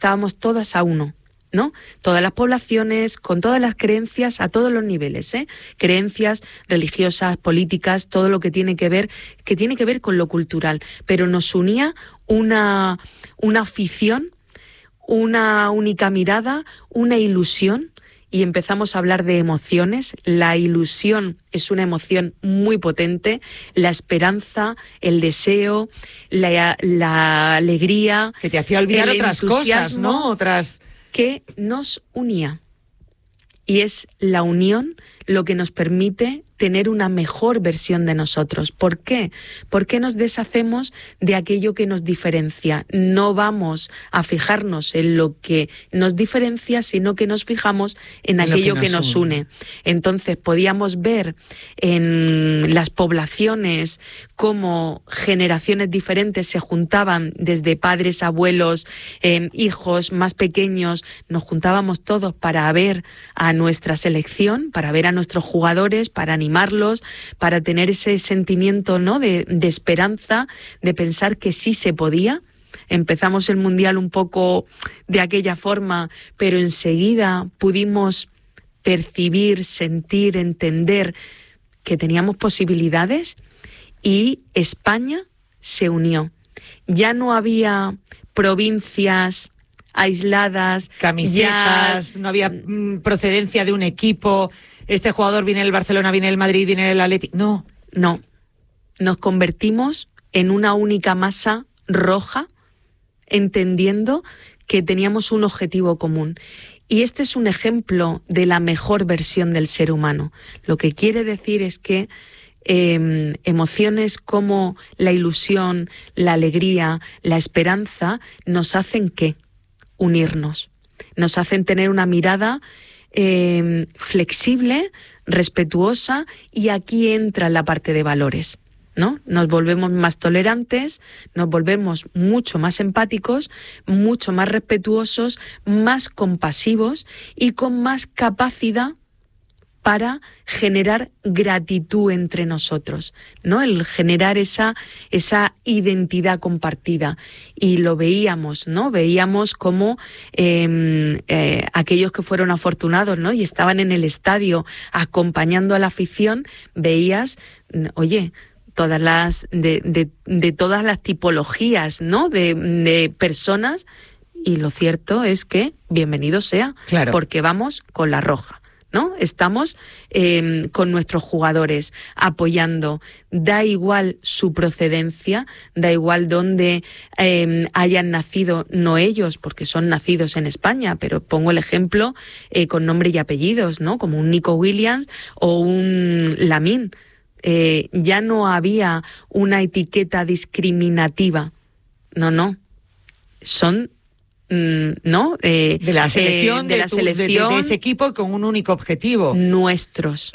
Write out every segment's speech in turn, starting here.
estábamos todas a uno, ¿no? Todas las poblaciones, con todas las creencias a todos los niveles, creencias religiosas, políticas, todo lo que tiene que ver con lo cultural, pero nos unía una afición, una única mirada, una ilusión, y empezamos a hablar de emociones. La ilusión es una emoción muy potente, la esperanza, el deseo, la alegría, que te hacía olvidar otras cosas, ¿no? Otras que nos unía. Y es la unión lo que nos permite tener una mejor versión de nosotros. ¿Por qué? Porque nos deshacemos de aquello que nos diferencia. No vamos a fijarnos en lo que nos diferencia, sino que nos fijamos en aquello que nos une. Entonces podíamos ver en las poblaciones cómo generaciones diferentes se juntaban, desde padres, abuelos, hijos más pequeños, nos juntábamos todos para ver a nuestra selección, para ver a nuestros jugadores, para animarlos, para tener ese sentimiento, ¿no?, de esperanza, de pensar que sí se podía. Empezamos el Mundial un poco de aquella forma, pero enseguida pudimos percibir, sentir, entender que teníamos posibilidades, y España se unió. Ya no había provincias aisladas, camisetas, no había procedencia de un equipo. Este jugador viene del Barcelona, viene del Madrid, viene del Atlético. No. Nos convertimos en una única masa roja, entendiendo que teníamos un objetivo común. Y este es un ejemplo de la mejor versión del ser humano. Lo que quiere decir es que emociones como la ilusión, la alegría, la esperanza, nos hacen ¿qué? Unirnos. Nos hacen tener una mirada flexible, respetuosa, y aquí entra la parte de valores, ¿no? Nos volvemos más tolerantes, nos volvemos mucho más empáticos, mucho más respetuosos, más compasivos y con más capacidad para generar gratitud entre nosotros, ¿no? El generar esa identidad compartida. Y lo veíamos, ¿no? Veíamos cómo aquellos que fueron afortunados, ¿no?, y estaban en el estadio acompañando a la afición, veías, oye, todas las de todas las tipologías, ¿no?, de personas, y lo cierto es que bienvenido sea, claro, porque vamos con la roja, ¿no? Estamos con nuestros jugadores apoyando. Da igual su procedencia, da igual dónde hayan nacido, no ellos, porque son nacidos en España, pero pongo el ejemplo con nombre y apellidos, ¿no?, como un Nico Williams o un Lamine. Ya no había una etiqueta discriminativa. No. Son ¿no? De la selección, de ese equipo, con un único objetivo. Nuestros.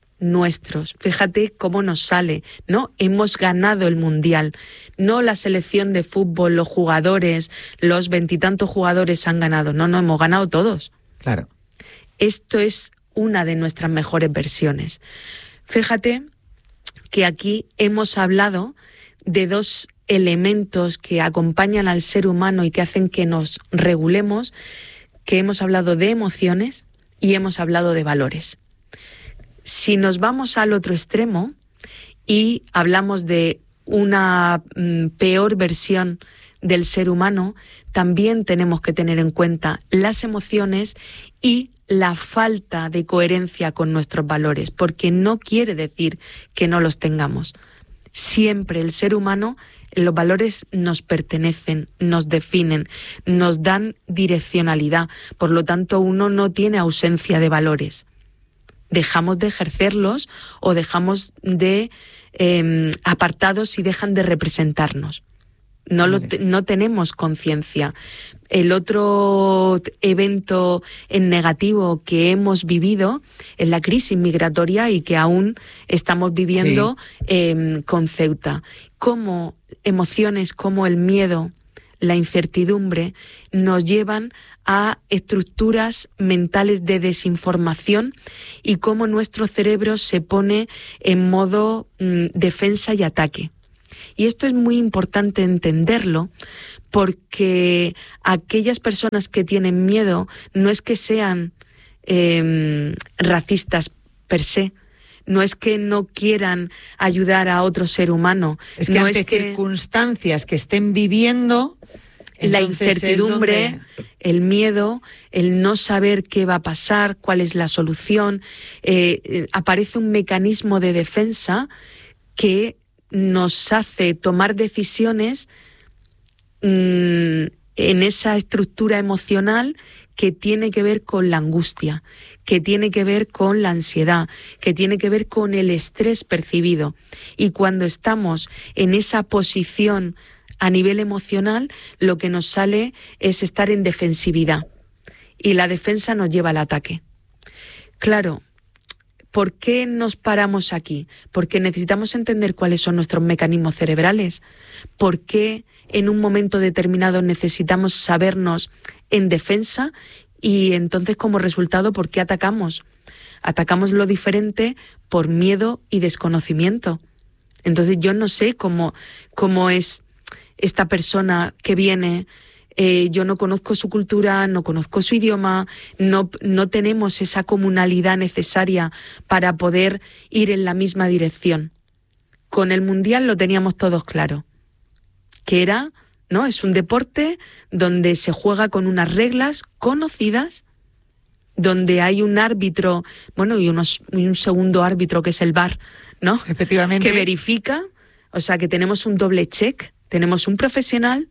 Fíjate cómo nos sale, ¿no? Hemos ganado el Mundial. No la selección de fútbol, los jugadores, los 20 y tantos jugadores han ganado. No, hemos ganado todos. Claro. Esto es una de nuestras mejores versiones. Fíjate que aquí hemos hablado de dos elementos que acompañan al ser humano y que hacen que nos regulemos, que hemos hablado de emociones y hemos hablado de valores. Si nos vamos al otro extremo y hablamos de una peor versión del ser humano, también tenemos que tener en cuenta las emociones y la falta de coherencia con nuestros valores, porque no quiere decir que no los tengamos. Siempre el ser humano, los valores nos pertenecen, nos definen, nos dan direccionalidad. Por lo tanto, uno no tiene ausencia de valores. Dejamos de ejercerlos o dejamos de apartados y dejan de representarnos. No tenemos conciencia. El otro evento en negativo que hemos vivido es la crisis migratoria y que aún estamos viviendo con Ceuta. Cómo emociones como el miedo, la incertidumbre nos llevan a estructuras mentales de desinformación y cómo nuestro cerebro se pone en modo defensa y ataque. Y esto es muy importante entenderlo, porque aquellas personas que tienen miedo no es que sean racistas per se, no es que no quieran ayudar a otro ser humano. Es que ante circunstancias que estén viviendo, la incertidumbre, el miedo, el no saber qué va a pasar, cuál es la solución, aparece un mecanismo de defensa que nos hace tomar decisiones en esa estructura emocional que tiene que ver con la angustia, que tiene que ver con la ansiedad, que tiene que ver con el estrés percibido. Y cuando estamos en esa posición a nivel emocional, lo que nos sale es estar en defensividad. Y la defensa nos lleva al ataque. Claro, ¿por qué nos paramos aquí? Porque necesitamos entender cuáles son nuestros mecanismos cerebrales. ¿Por qué en un momento determinado necesitamos sabernos en defensa? Y entonces, como resultado, ¿por qué atacamos? Atacamos lo diferente por miedo y desconocimiento. Entonces, yo no sé cómo es esta persona que viene, yo no conozco su cultura, no conozco su idioma, no tenemos esa comunalidad necesaria para poder ir en la misma dirección. Con el Mundial lo teníamos todos claro, que era, ¿no? Es un deporte donde se juega con unas reglas conocidas, donde hay un árbitro, bueno, y un segundo árbitro que es el VAR, ¿no? Efectivamente. Que verifica, o sea, que tenemos un doble check, tenemos un profesional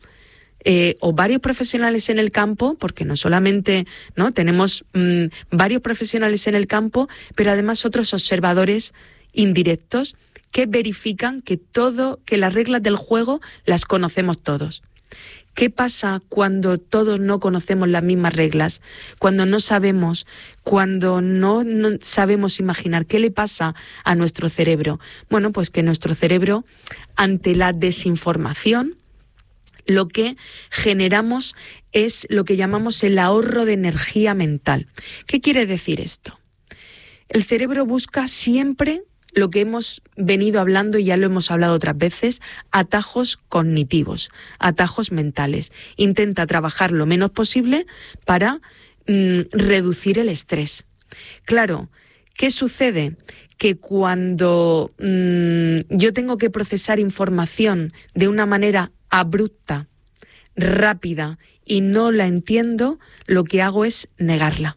o varios profesionales en el campo, porque no solamente, ¿no? Tenemos varios profesionales en el campo, pero además otros observadores indirectos que verifican que las reglas del juego las conocemos todos. ¿Qué pasa cuando todos no conocemos las mismas reglas? Cuando no sabemos, cuando no sabemos imaginar. ¿Qué le pasa a nuestro cerebro? Bueno, pues que nuestro cerebro, ante la desinformación, lo que generamos es lo que llamamos el ahorro de energía mental. ¿Qué quiere decir esto? El cerebro busca siempre lo que hemos venido hablando, y ya lo hemos hablado otras veces, atajos cognitivos, atajos mentales. Intenta trabajar lo menos posible para reducir el estrés. Claro, ¿qué sucede? Que cuando yo tengo que procesar información de una manera abrupta, rápida, y no la entiendo, lo que hago es negarla.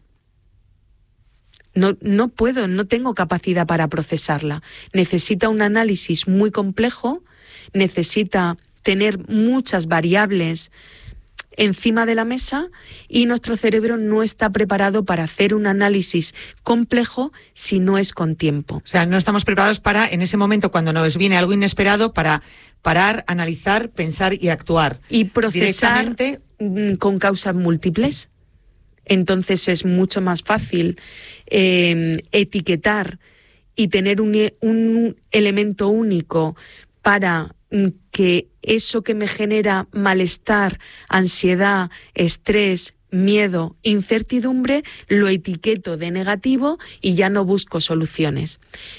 No puedo, no tengo capacidad para procesarla. Necesita un análisis muy complejo, necesita tener muchas variables encima de la mesa, y nuestro cerebro no está preparado para hacer un análisis complejo si no es con tiempo. O sea, no estamos preparados para, en ese momento, cuando nos viene algo inesperado, para parar, analizar, pensar y actuar. Y procesar con causas múltiples. Entonces es mucho más fácil etiquetar y tener un elemento único para que eso que me genera malestar, ansiedad, estrés, miedo, incertidumbre, lo etiqueto de negativo y ya no busco soluciones.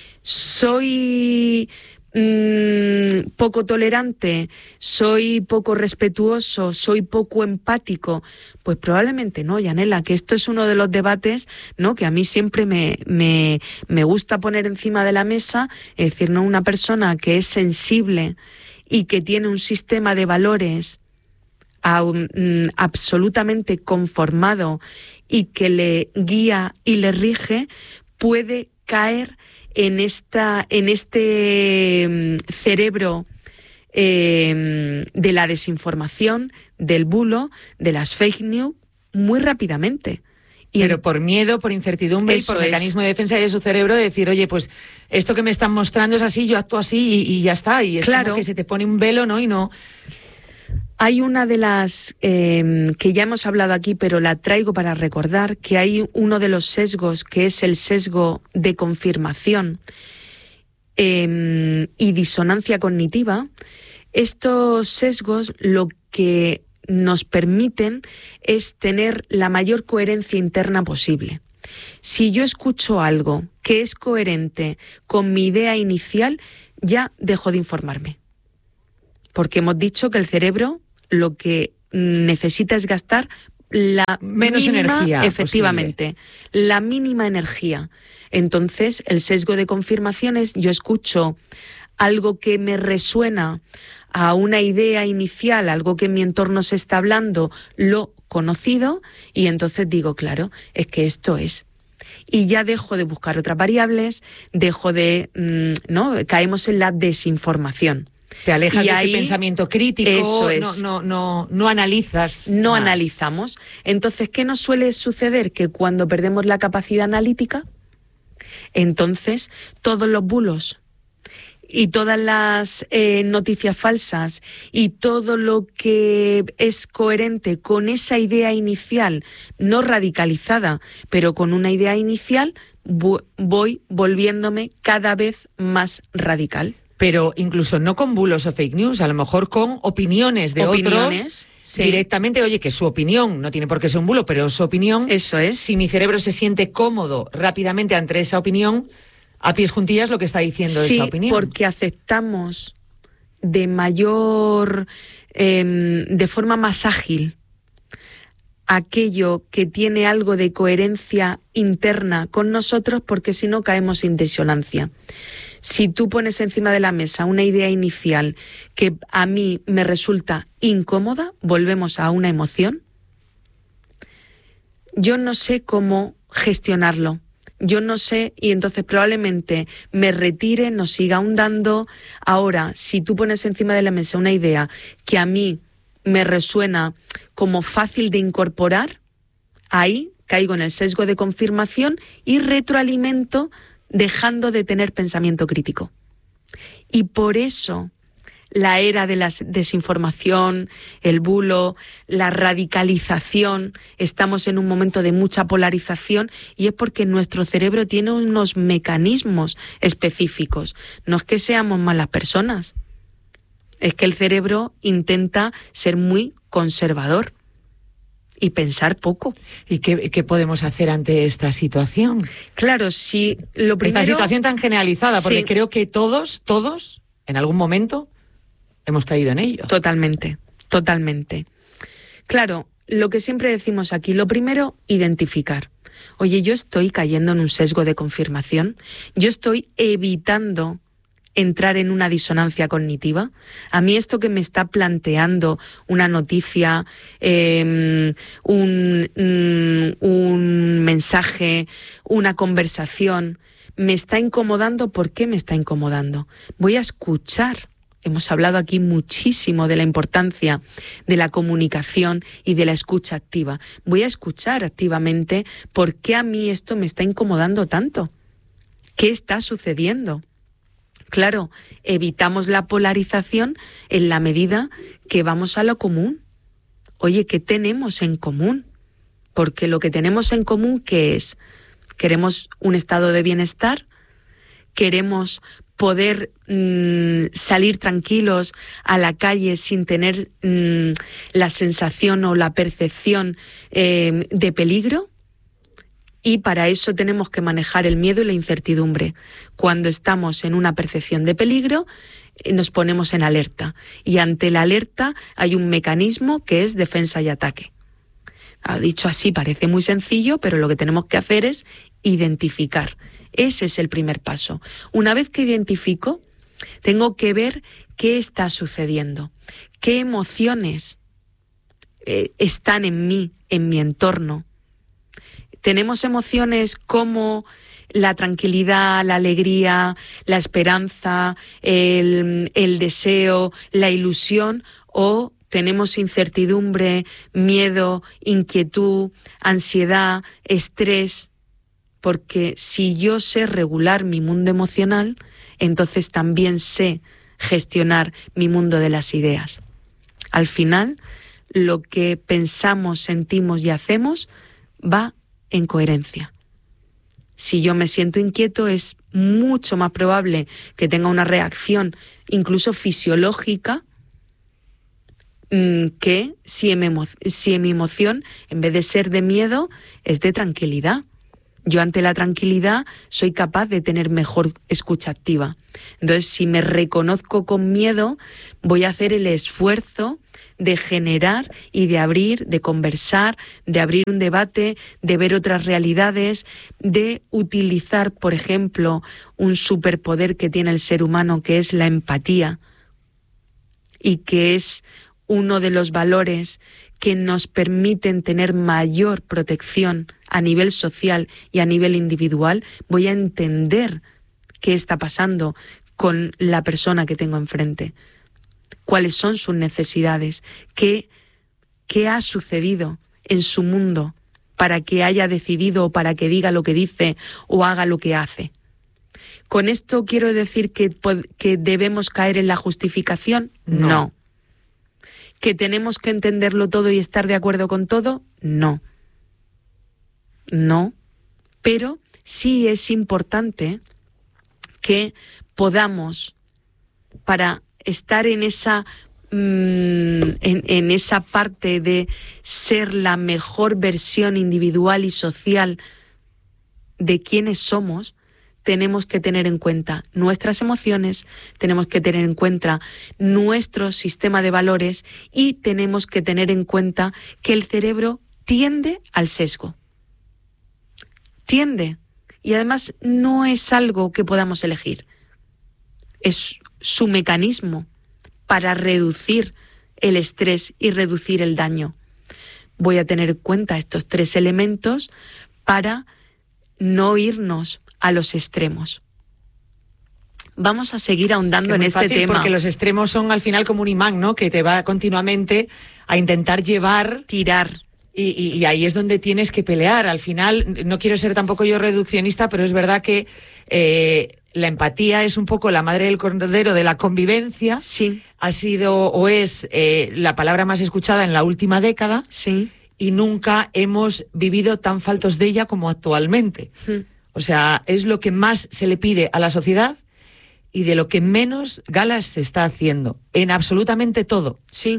Soy poco tolerante, soy poco respetuoso, soy poco empático. Pues probablemente no, Yanela, que esto es uno de los debates, ¿no?, que a mí siempre me gusta poner encima de la mesa. Es decir, no, una persona que es sensible y que tiene un sistema de valores absolutamente conformado y que le guía y le rige, puede caer en este cerebro de la desinformación, del bulo, de las fake news, muy rápidamente. Pero por miedo, por incertidumbre y por mecanismo de defensa de su cerebro, de decir, oye, pues esto que me están mostrando es así, yo actúo así y ya está. Y es claro, como que se te pone un velo, ¿no? Y no... Hay una de las que ya hemos hablado aquí, pero la traigo para recordar, que hay uno de los sesgos, que es el sesgo de confirmación y disonancia cognitiva. Estos sesgos lo que nos permiten es tener la mayor coherencia interna posible. Si yo escucho algo que es coherente con mi idea inicial, ya dejo de informarme. porque hemos dicho que el cerebro lo que necesita es gastar la menos mínima, energía, efectivamente, posible. La mínima energía. Entonces, el sesgo de confirmación es: yo escucho algo que me resuena a una idea inicial, algo que en mi entorno se está hablando, lo conocido, y entonces digo, claro, es que esto es. Y ya dejo de buscar otras variables, dejo de, caemos en la desinformación. Te alejas de ese pensamiento crítico, eso es. No analizas. No más. Analizamos. Entonces, ¿qué nos suele suceder? Que cuando perdemos la capacidad analítica, entonces todos los bulos y todas las noticias falsas y todo lo que es coherente con esa idea inicial, no radicalizada, pero con una idea inicial, voy volviéndome cada vez más radical. Pero incluso no con bulos o fake news, a lo mejor con opiniones de otros sí. Directamente, oye, que su opinión, no tiene por qué ser un bulo, pero su opinión, eso es. Si mi cerebro se siente cómodo rápidamente ante esa opinión, a pies juntillas lo que está diciendo sí, esa opinión. Porque aceptamos de forma más ágil aquello que tiene algo de coherencia interna con nosotros, porque si no caemos en disonancia. Si tú pones encima de la mesa una idea inicial que a mí me resulta incómoda, volvemos a una emoción, yo no sé cómo gestionarlo. Yo no sé, y entonces probablemente me retire, no siga ahondando. Ahora, si tú pones encima de la mesa una idea que a mí me resuena como fácil de incorporar, ahí caigo en el sesgo de confirmación y retroalimento, dejando de tener pensamiento crítico. Y por eso la era de la desinformación, el bulo, la radicalización, estamos en un momento de mucha polarización, y es porque nuestro cerebro tiene unos mecanismos específicos. No es que seamos malas personas, es que el cerebro intenta ser muy conservador y pensar poco. ¿Y qué podemos hacer ante esta situación? Claro, si lo primero... Esta situación tan generalizada, porque sí. Creo que todos, en algún momento, hemos caído en ello. Totalmente. Claro, lo que siempre decimos aquí, lo primero, identificar. Oye, yo estoy cayendo en un sesgo de confirmación, yo estoy evitando entrar en una disonancia cognitiva. A mí esto que me está planteando una noticia, un mensaje, una conversación, me está incomodando. ¿Por qué me está incomodando? Voy a escuchar. Hemos hablado aquí muchísimo de la importancia de la comunicación y de la escucha activa. Voy a escuchar activamente por qué a mí esto me está incomodando tanto. ¿Qué está sucediendo? Claro, evitamos la polarización en la medida que vamos a lo común. Oye, ¿qué tenemos en común? Porque lo que tenemos en común, ¿qué es? ¿Queremos un estado de bienestar? ¿Queremos poder salir tranquilos a la calle sin tener la sensación o la percepción de peligro? Y para eso tenemos que manejar el miedo y la incertidumbre. Cuando estamos en una percepción de peligro, nos ponemos en alerta. Y ante la alerta hay un mecanismo que es defensa y ataque. Dicho así parece muy sencillo, pero lo que tenemos que hacer es identificar. Ese es el primer paso. Una vez que identifico, tengo que ver qué está sucediendo, qué emociones están en mí, en mi entorno. Tenemos emociones como la tranquilidad, la alegría, la esperanza, el deseo, la ilusión, o tenemos incertidumbre, miedo, inquietud, ansiedad, estrés. Porque si yo sé regular mi mundo emocional, entonces también sé gestionar mi mundo de las ideas. Al final, lo que pensamos, sentimos y hacemos va en coherencia. Si yo me siento inquieto, es mucho más probable que tenga una reacción incluso fisiológica que si mi emoción, en vez de ser de miedo, es de tranquilidad. Yo ante la tranquilidad soy capaz de tener mejor escucha activa. Entonces, si me reconozco con miedo, voy a hacer el esfuerzo de generar y de abrir, de conversar, de abrir un debate, de ver otras realidades, de utilizar, por ejemplo, un superpoder que tiene el ser humano, que es la empatía, y que es uno de los valores que nos permiten tener mayor protección a nivel social y a nivel individual. Voy a entender qué está pasando con la persona que tengo enfrente, cuáles son sus necesidades, qué ha sucedido en su mundo para que haya decidido o para que diga lo que dice o haga lo que hace. ¿Con esto quiero decir que debemos caer en la justificación? No. ¿Que tenemos que entenderlo todo y estar de acuerdo con todo? No. No. Pero sí es importante que podamos, para estar en esa parte de ser la mejor versión individual y social de quienes somos, tenemos que tener en cuenta nuestras emociones, tenemos que tener en cuenta nuestro sistema de valores y tenemos que tener en cuenta que el cerebro tiende al sesgo. Tiende. Y además no es algo que podamos elegir. Es su mecanismo para reducir el estrés y reducir el daño. Voy a tener en cuenta estos 3 elementos para no irnos a los extremos. Vamos a seguir ahondando en este tema. Porque los extremos son al final como un imán, ¿no? Que te va continuamente a intentar tirar. Y ahí es donde tienes que pelear. Al final, no quiero ser tampoco yo reduccionista, pero es verdad que la empatía es un poco la madre del cordero de la convivencia. Sí. Ha sido o es la palabra más escuchada en la última década. Sí. Y nunca hemos vivido tan faltos de ella como actualmente. O sea, es lo que más se le pide a la sociedad y de lo que menos gala se está haciendo, en absolutamente todo. Sí.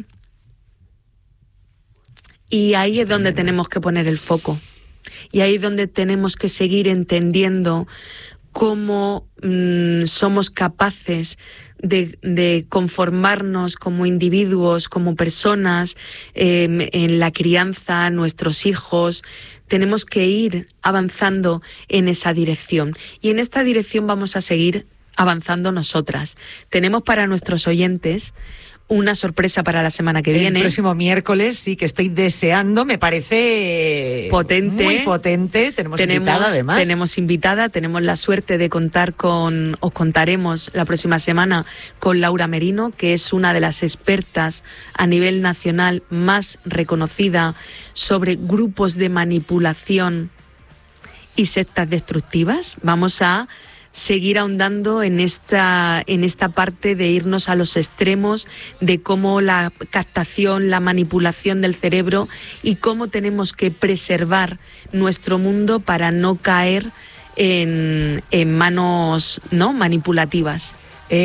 Y ahí es donde tenemos que poner el foco. Y ahí es donde tenemos que seguir entendiendo cómo somos capaces de conformarnos como individuos, como personas, en la crianza, nuestros hijos. Tenemos que ir avanzando en esa dirección. Y en esta dirección vamos a seguir avanzando nosotras. Tenemos para nuestros oyentes una sorpresa para la semana que viene. El próximo miércoles, sí, que estoy deseando, me parece potente. Muy potente. Tenemos invitada, además. Tenemos invitada, tenemos la suerte de os contaremos la próxima semana con Laura Merino, que es una de las expertas a nivel nacional más reconocida sobre grupos de manipulación y sectas destructivas. Vamos a seguir ahondando en esta parte de irnos a los extremos, de cómo la captación, la manipulación del cerebro y cómo tenemos que preservar nuestro mundo para no caer en manos, ¿no?, manipulativas.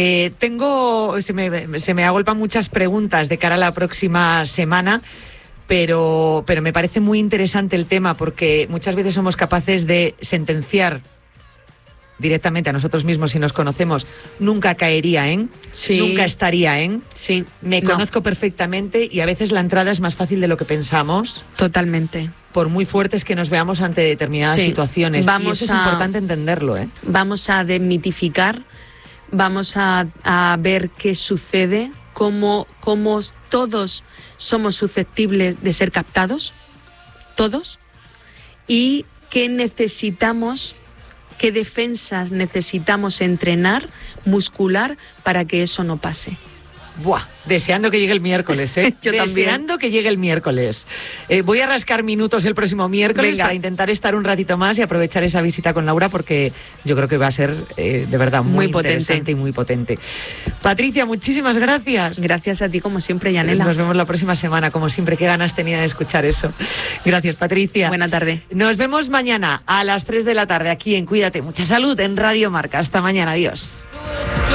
Se me agolpan muchas preguntas de cara a la próxima semana, pero me parece muy interesante el tema porque muchas veces somos capaces de sentenciar directamente a nosotros mismos si nos conocemos, nunca caería en, sí, nunca estaría en, sí, me conozco perfectamente y a veces la entrada es más fácil de lo que pensamos. Totalmente. Por muy fuertes que nos veamos ante determinadas situaciones. Y eso es importante entenderlo, ¿eh? Vamos a desmitificar, vamos a ver qué sucede, cómo todos somos susceptibles de ser captados, todos, y qué necesitamos, qué defensas necesitamos entrenar, muscular, para que eso no pase. Buah, deseando que llegue el miércoles, ¿eh? Yo deseando que llegue el miércoles. Voy a rascar minutos el próximo miércoles para intentar estar un ratito más y aprovechar esa visita con Laura porque yo creo que va a ser de verdad muy interesante y muy potente. Patricia, muchísimas gracias. Gracias a ti como siempre, Yanela. Nos vemos la próxima semana, como siempre. Qué ganas tenía de escuchar eso. Gracias, Patricia. Buena tarde. Nos vemos mañana a las 3 de la tarde aquí en Cuídate. Mucha salud en Radio Marca. Hasta mañana. Adiós.